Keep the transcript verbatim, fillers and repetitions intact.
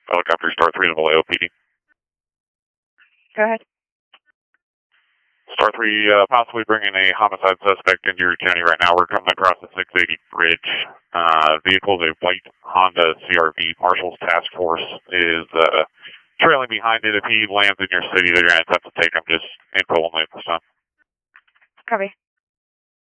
Helicopter Star three to Vallejo P D. Go ahead. Star three, uh, possibly bringing a homicide suspect into your county right now. We're coming across the six eighty bridge. Uh, vehicle is a white Honda C R V. Marshall's task force is uh, trailing behind it. If he lands in your city, they're going to attempt to take him. Just info only at this time. Copy.